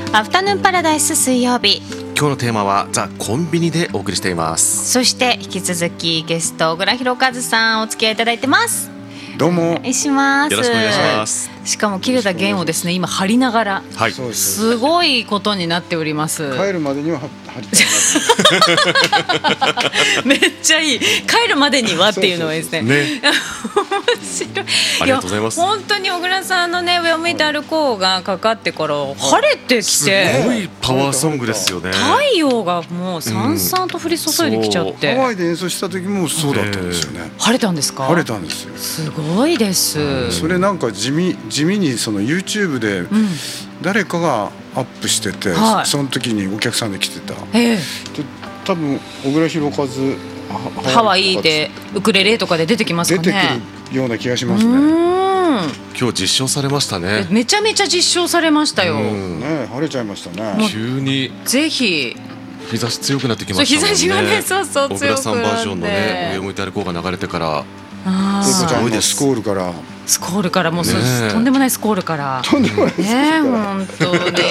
アフタヌーンパラダイス水曜日、 今日のテーマはザ・コンビニでお送りしています。 そして引き続きゲスト小倉弘和さんお付き合いいただいてます。 どうもお願いします。 よろしくお願いします。 しかも切れた弦をですね今張りながら、 はい、 そうですすごいことになっております。 帰るまでには張りたいなめっちゃいい。帰るまでにはっていうのはですね。 ね、 面白い。 ありがとうございます。 本当に小倉さんのね上を向いて歩こうがかかってから晴れてきすて、 ごいパワーソングですよね。 太陽がもうさんさんと降り注いできちゃって、 ハワイで演奏した時もそうだったんですよね。 晴れたんですか？ 晴れたんですよ。 すごいです。 それなんか地味にその YouTube で誰かがアップしてて、 はいその時にお客さんで来てた。 ええ、 で多分小倉弘和ハワイでウクレレとかで出てきます出てかね。 くるような気がしますね。 今日実証されましたね。 めちゃめちゃ実証されましたよ。 ね、晴れちゃいましたね。 急にぜひ。 日差し強くなってきましたもんね。 そう日差しがね、そうそう小倉さんバージョンの強くなってね、上を向いて歩こうが流れてからあ聖子ちゃんのすごいですスコールからスコールからもうそうねえとんでもないスコールからとんでもないスコールね本当にとんでも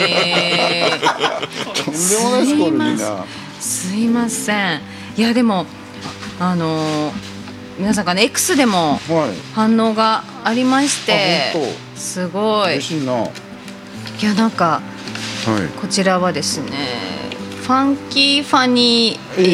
ないスコールにな。 すいません。いやでも皆さんがね X でもはい。 反応がありましてあ本すごい。 嬉しいな。はいやなんかこちらはですねファンキーファニー